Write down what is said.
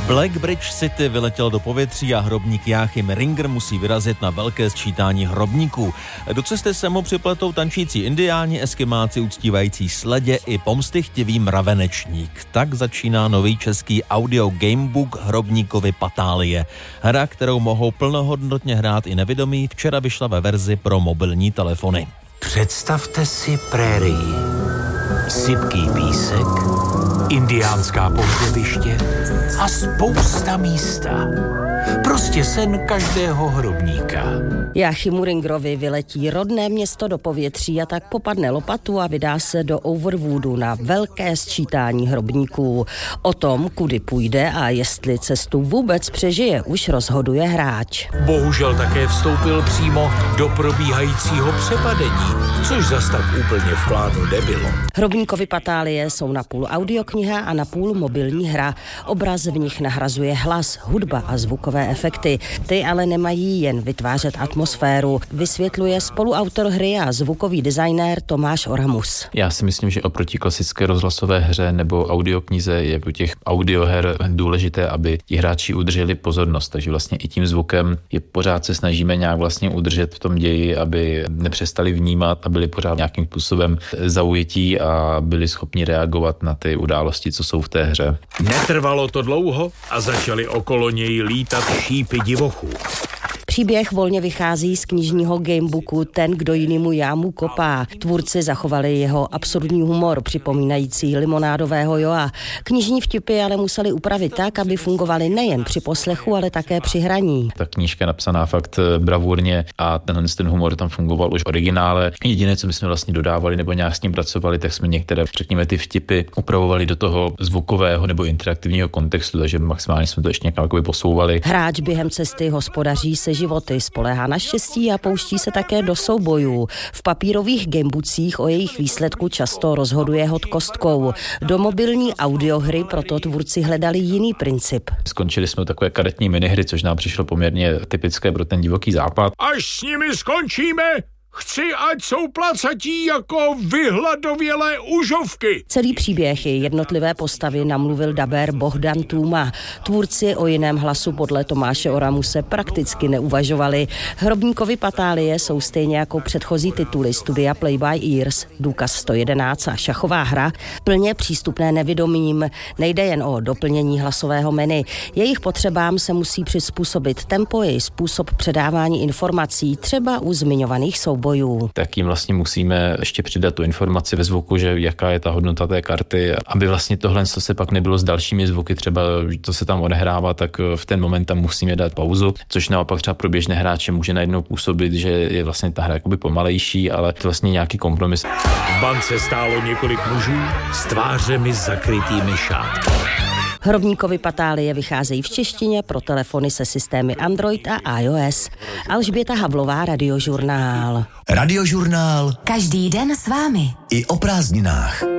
Blackbridge City vyletěl do povětří a hrobník Jáchym Ringer musí vyrazit na velké sčítání hrobníků. Do cesty se mu připletou tančící indiáni, eskimáci uctívající sledě i pomstychtivý mravenečník. Tak začíná nový český audio gamebook Hrobníkovy patálie. Hra, kterou mohou plnohodnotně hrát i nevidomí, včera vyšla ve verzi pro mobilní telefony. Představte si prérii, sypký písek, indiánská pohřebiště a spousta místa. Prostě sen každého hrobníka. Jáchymu Ringerovi vyletí rodné město do povětří a tak popadne lopatu a vydá se do Overwoodu na velké sčítání hrobníků. O tom, kudy půjde a jestli cestu vůbec přežije, už rozhoduje hráč. Bohužel také vstoupil přímo do probíhajícího přepadení, což zas tak úplně v plánu nebylo. Hrobníkovy patálie jsou napůl audiokniha a napůl mobilní hra. Obraz v nich nahrazuje hlas, hudba a zvukové efekty. Ty ale nemají jen vytvářet atmosféru, vysvětluje spoluautor hry a zvukový designér Tomáš Oramus. Já si myslím, že oproti klasické rozhlasové hře nebo audioknize je u těch audioher důležité, aby ti hráči udrželi pozornost, takže vlastně i tím zvukem je pořád se snažíme nějak vlastně udržet v tom ději, aby nepřestali vnímat a byli pořád nějakým způsobem zaujetí a byli schopni reagovat na ty události, co jsou v té hře. Netrvalo to dlouho a začali okolo něj lítat šípy divochů. Příběh volně vychází z knižního gamebooku Ten, kdo jinýmu jámu kopá. Tvůrci zachovali jeho absurdní humor, připomínající limonádového Joa. Knižní vtipy ale museli upravit tak, aby fungovaly nejen při poslechu, ale také při hraní. Ta knížka je napsaná fakt bravurně a ten humor tam fungoval už v originále. Jediné, co my jsme vlastně dodávali nebo nějak s ním pracovali, tak jsme některé, řekněme, ty vtipy upravovali do toho zvukového nebo interaktivního kontextu, takže maximálně jsme to ještě nějak posouvali. Hráč během cesty hospodaří se životy, spoléhá na štěstí a pouští se také do soubojů. V papírových gamebookcích o jejich výsledku často rozhoduje hod kostkou. Do mobilní audiohry proto tvůrci hledali jiný princip. Skončili jsme takové karetní minihry, což nám přišlo poměrně typické pro ten divoký západ. Až s nimi skončíme, chci, ať jsou placatí jako vyhladovělé užovky. Celý příběh i jednotlivé postavy namluvil dabér Bohdan Tůma. Tvůrci o jiném hlasu podle Tomáše Oramuse prakticky neuvažovali. Hrobníkovy patálie jsou stejně jako předchozí tituly studia Play by Ears, Důkaz 111 a šachová hra plně přístupné nevidomým. Nejde jen o doplnění hlasového menu. Jejich potřebám se musí přizpůsobit tempo i způsob předávání informací, třeba u zmiňovaných soubojů. Tak jim vlastně musíme ještě přidat tu informaci ve zvuku, že jaká je ta hodnota té karty, aby vlastně tohle, co se pak nebylo s dalšími zvuky, třeba to se tam odehrává, tak v ten moment tam musíme dát pauzu, což naopak třeba pro běžné hráče může najednou působit, že je vlastně ta hra jakoby pomalejší, ale to vlastně nějaký kompromis. V bance stálo několik mužů s tvářemi zakrytými šátky. Hrobníkovy patálie vycházejí v češtině pro telefony se systémy Android a iOS. Alžběta Havlová, Radiožurnál. Radiožurnál. Každý den s vámi. I o prázdninách.